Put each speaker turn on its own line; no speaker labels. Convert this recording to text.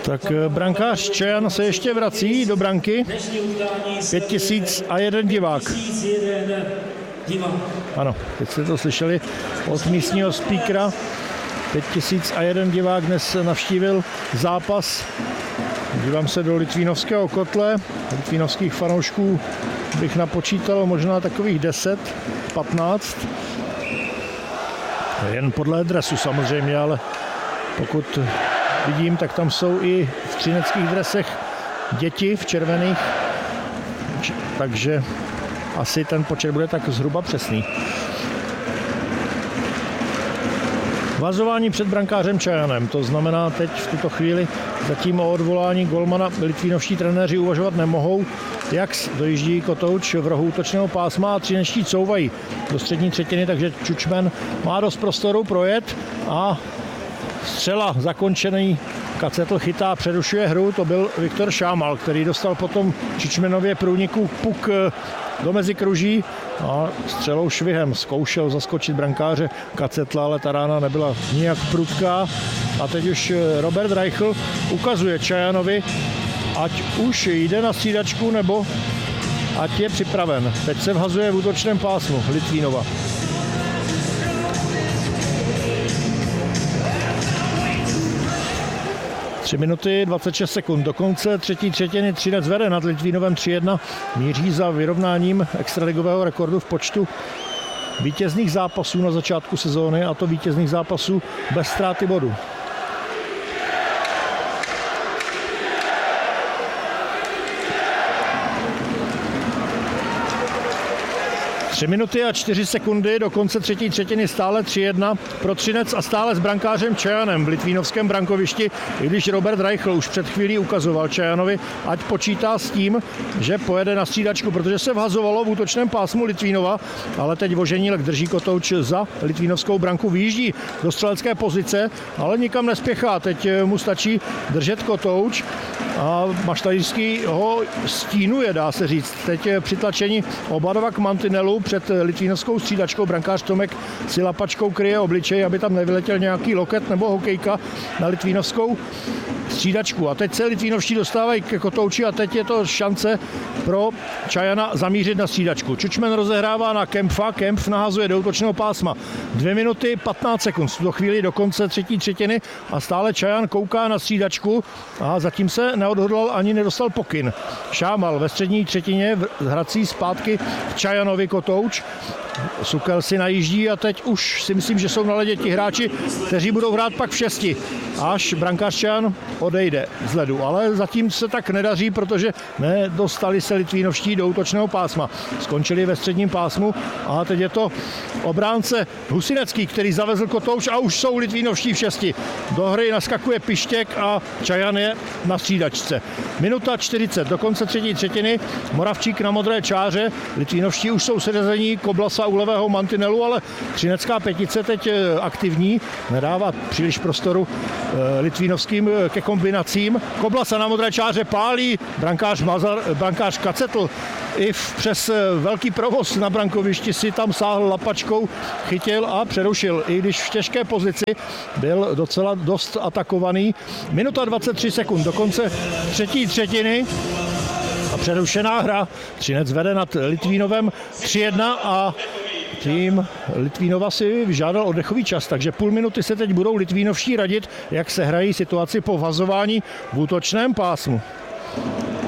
Tak brankář Čajan se ještě vrací do branky. 5001 divák. Ano, teď jste to slyšeli od místního speakera. 5001 divák dnes navštívil zápas. Dívám se do litvínovského kotle. Litvínovských fanoušků bych napočítal možná takových 10, 15. Jen podle dresu samozřejmě, ale pokud vidím, tak tam jsou i v třineckých dresech děti v červených. Takže asi ten počet bude tak zhruba přesný. Vazování před brankářem Čajanem, to znamená teď v tuto chvíli zatím o odvolání golmana litvínovští trenéři uvažovat nemohou. Jax dojíždí Kotouč v rohu útočného pásma a třinečtí couvají do střední třetiny, takže Čučmen má dost prostoru projet a střela zakončený. Kacetl chytá, přerušuje hru, to byl Viktor Šámal, který dostal potom Čučmenově průniku puk do mezikruží a střelou švihem zkoušel zaskočit brankáře Kacetla, ale ta rána nebyla nijak prudká. A teď už Robert Reichl ukazuje Čajanovi, ať už jde na střídačku, nebo ať je připraven. Teď se vhazuje v útočném pásmu Litvínova. Tři minuty 26 sekund do konce třetí třetiny. Třinec vede nad Litvínovem 3-1. Míří za vyrovnáním extraligového rekordu v počtu vítězných zápasů na začátku sezóny, a to vítězných zápasů bez ztráty bodu. Tři minuty a 4 sekundy do konce třetí třetiny, stále 3-1 pro Třinec a stále s brankářem Čajanem v litvínovském brankovišti, i když Robert Reichl už před chvílí ukazoval Čajanovi, ať počítá s tím, že pojede na střídačku, protože se vhazovalo v útočném pásmu Litvínova, ale teď Voženílek drží Kotouč za litvínovskou branku, vyjíždí do střelecké pozice, ale nikam nespěchá, teď mu stačí držet Kotouč a Maštalířský ho stínuje, dá se říct. Teď je přitlačení oba dva k mantinelu před litvínovskou střídačkou. Brankář Tomek si lapačkou kryje obličej, aby tam nevyletěl nějaký loket nebo hokejka na litvínovskou střídačku. A teď se litvínovští dostávají ke Kotouči a teď je to šance pro Čajana zamířit na střídačku. Čučmen rozehrává na Kempfa, Kempf nahazuje do útočného pásma. 2 minuty 15 sekund do chvíli do konce třetí třetiny a stále Čajan kouká na střídačku a zatím se neodhodlal ani nedostal pokyn. Šámal ve střední třetině hrací zpátky Čajanovi Kotouč. Sukel si najíždí a teď už si myslím, že jsou na ledě ti hráči, kteří budou hrát pak v 6, až brankář Čajan odejde z ledu. Ale zatím se tak nedaří, protože nedostali se litvínovští do útočného pásma. Skončili ve středním pásmu a teď je to obránce Husinecký, který zavezl Kotouč a už jsou litvínovští v 6. Do hry naskakuje Pištěk a Čajan je na střídačce. Minuta 40 do konce třetí třetiny. Moravčík na modré čáře. Litvínovští už jsou sezení, Koblasa u levého mantinelu, ale třinecká pětice teď aktivní, nedává příliš prostoru litvínovským ke kombinacím. Koblasa na modré čáře pálí, brankář Kacetl i přes velký provoz na brankovišti si tam sáhl lapačkou, chytil a přerušil, i když v těžké pozici byl docela dost atakovaný. Minuta 23 sekund do konce třetí třetiny a přerušená hra. Třinec vede nad Litvínovem 3-1 a tým Litvínova si vyžádal oddechový čas, takže půl minuty se teď budou litvínovští radit, jak se hrají situaci po vhazování v útočném pásmu.